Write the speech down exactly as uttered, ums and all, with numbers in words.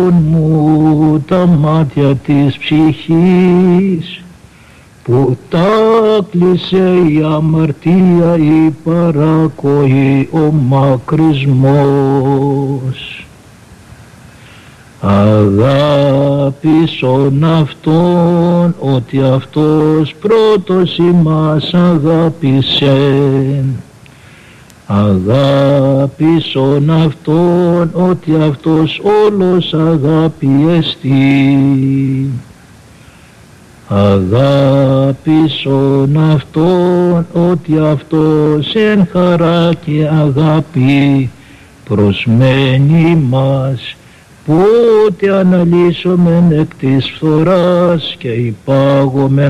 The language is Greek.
βλέπουν μου τα μάτια της ψυχής, που τα κλείσε η αμαρτία, η παρακοή, ο μακρισμός. Αγάπησον Αυτόν, ότι Αυτός πρώτος ημάς αγάπησεν. Αγάπησον Αυτόν, ότι Αυτός όλος αγάπη εστί. Αγάπησον Αυτόν, ότι Αυτός εν χαρά και αγάπη προσμένει μας, πότε αναλύσομεν εκ της φθοράς και υπάγομεν